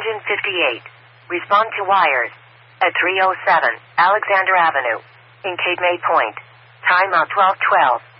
Engine 58. Respond to wires. At 307 Alexander Avenue. In Cape May Point. Time out 12:12.